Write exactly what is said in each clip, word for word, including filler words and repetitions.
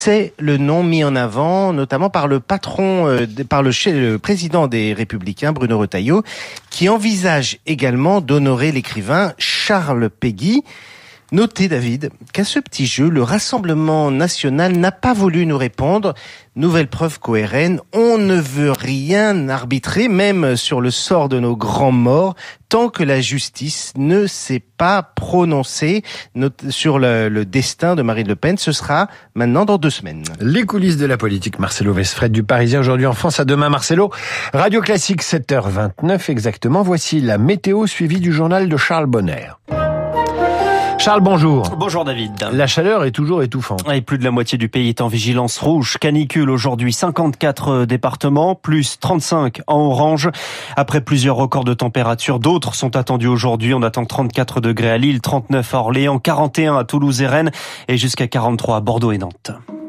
C'est le nom mis en avant, notamment par le patron, euh, par le, le président des Républicains, Bruno Retailleau, qui envisage également d'honorer l'écrivain Charles Péguy. Notez, David, qu'à ce petit jeu, le Rassemblement national n'a pas voulu nous répondre. Nouvelle preuve qu'au R N, on ne veut rien arbitrer, même sur le sort de nos grands morts, tant que la justice ne s'est pas prononcée sur le, le destin de Marine Le Pen. Ce sera maintenant dans deux semaines. Les coulisses de la politique, Marcelo Vesfred du Parisien, aujourd'hui en France, à demain Marcelo. Radio Classique, sept heures vingt-neuf exactement. Voici la météo suivie du journal de Charles Bonner. Charles, bonjour. Bonjour David. La chaleur est toujours étouffante. Et plus de la moitié du pays est en vigilance rouge. Canicule aujourd'hui, cinquante-quatre départements, plus trente-cinq en orange. Après plusieurs records de température, d'autres sont attendus aujourd'hui. On attend trente-quatre degrés à Lille, trente-neuf à Orléans, quarante et un à Toulouse et Rennes et jusqu'à quarante-trois à Bordeaux et Nantes.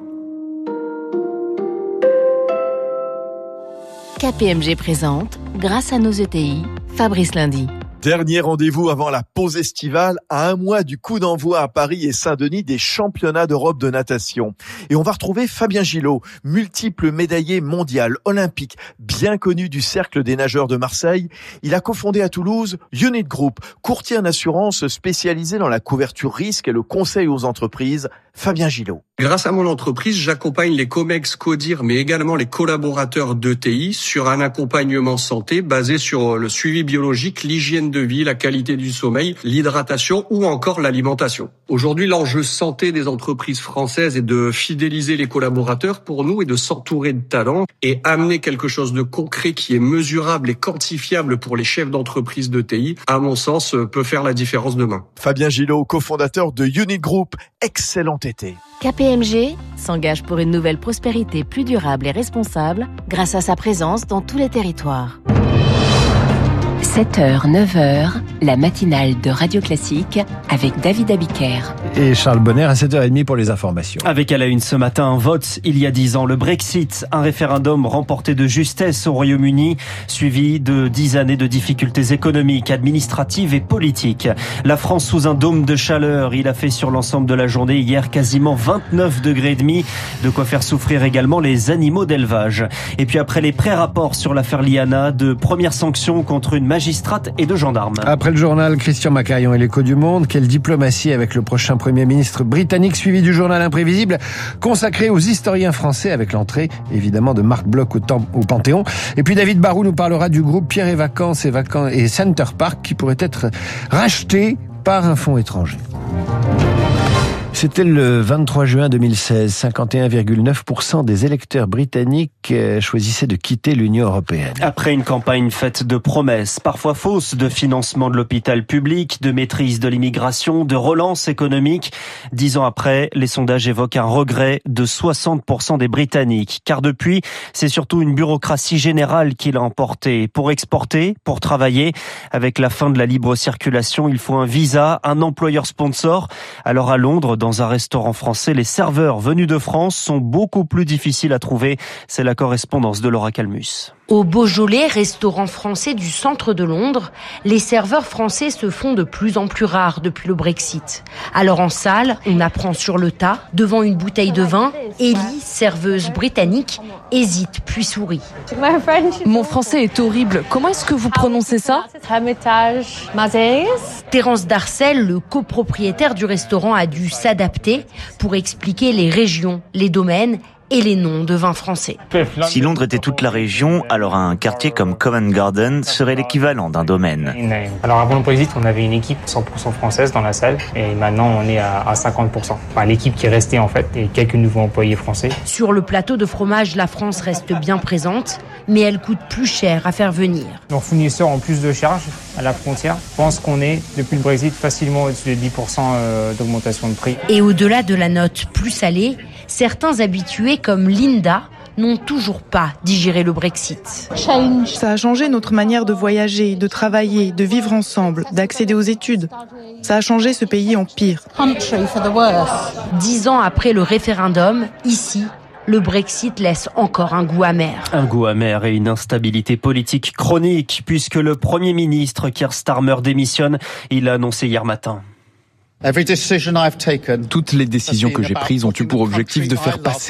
K P M G présente, grâce à nos E T I, Fabrice Lundi. Dernier rendez-vous avant la pause estivale, à un mois du coup d'envoi à Paris et Saint-Denis des championnats d'Europe de natation. Et on va retrouver Fabien Gillot, multiple médaillé mondial, olympique, bien connu du cercle des nageurs de Marseille. Il a cofondé à Toulouse Unit Group, courtier en assurance spécialisé dans la couverture risque et le conseil aux entreprises. Fabien Gillot. Grâce à mon entreprise, j'accompagne les COMEX, CODIR, mais également les collaborateurs d'E T I sur un accompagnement santé basé sur le suivi biologique, l'hygiène de vie, la qualité du sommeil, l'hydratation ou encore l'alimentation. Aujourd'hui, l'enjeu santé des entreprises françaises est de fidéliser les collaborateurs pour nous et de s'entourer de talents et amener quelque chose de concret qui est mesurable et quantifiable pour les chefs d'entreprise d'E T I, à mon sens, peut faire la différence demain. Fabien Gillot, cofondateur de Unit Group, excellent été. K P M G s'engage pour une nouvelle prospérité plus durable et responsable grâce à sa présence dans tous les territoires. sept heures, neuf heures, la matinale de Radio Classique avec David Abiker. Et Charles Bonner à sept heures trente pour les informations. Avec à la une ce matin un vote il y a dix ans, le Brexit, un référendum remporté de justesse au Royaume-Uni, suivi de dix années de difficultés économiques, administratives et politiques. La France sous un dôme de chaleur, il a fait sur l'ensemble de la journée hier quasiment vingt-neuf degrés et demi, de quoi faire souffrir également les animaux d'élevage. Et puis après les pré-rapports sur l'affaire Liana, de premières sanctions contre une magistrate et de gendarmes. Après le journal, Christian Macarion et l'Écho du Monde, quelle diplomatie avec le prochain Premier ministre britannique, suivi du journal Imprévisible, consacré aux historiens français avec l'entrée, évidemment, de Marc Bloch au, temp- au Panthéon. Et puis David Barou nous parlera du groupe Pierre et Vacances et, Vacan- et Center Park qui pourrait être racheté par un fonds étranger. C'était le vingt-trois juin deux mille seize. cinquante et un virgule neuf pour cent des électeurs britanniques choisissaient de quitter l'Union européenne. Après une campagne faite de promesses, parfois fausses, de financement de l'hôpital public, de maîtrise de l'immigration, de relance économique, dix ans après, les sondages évoquent un regret de soixante pour cent des Britanniques. Car depuis, c'est surtout une bureaucratie générale qui l'a emporté. Pour exporter, pour travailler, avec la fin de la libre circulation, il faut un visa, un employeur sponsor. Alors à Londres, dans un restaurant français, les serveurs venus de France sont beaucoup plus difficiles à trouver. C'est la correspondance de Laura Calmus. Au Beaujolais, restaurant français du centre de Londres, les serveurs français se font de plus en plus rares depuis le Brexit. Alors en salle, on apprend sur le tas, devant une bouteille de vin, Ellie, serveuse britannique, hésite puis sourit. Mon français est horrible. Comment est-ce que vous prononcez ça ? Terence Darcel, le copropriétaire du restaurant, a dû s'adapter pour expliquer les régions, les domaines et les noms de vins français. Si Londres était toute la région, alors un quartier comme Covent Garden serait l'équivalent d'un domaine. Alors avant le Brexit, on avait une équipe cent pour cent française dans la salle et maintenant on est à cinquante pour cent. Enfin, l'équipe qui est restée en fait et quelques nouveaux employés français. Sur le plateau de fromage, la France reste bien présente, mais elle coûte plus cher à faire venir. Nos fournisseurs ont plus de charges à la frontière. Je pense qu'on est, depuis le Brexit, facilement au-dessus de dix pour cent d'augmentation de prix. Et au-delà de la note plus salée, certains habitués comme Linda n'ont toujours pas digéré le Brexit. Ça a changé notre manière de voyager, de travailler, de vivre ensemble, d'accéder aux études. Ça a changé ce pays en pire. Dix ans après le référendum, ici, le Brexit laisse encore un goût amer. Un goût amer et une instabilité politique chronique, puisque le Premier ministre Keir Starmer démissionne. Il l'a annoncé hier matin. Toutes les décisions que j'ai prises ont eu pour objectif de faire passer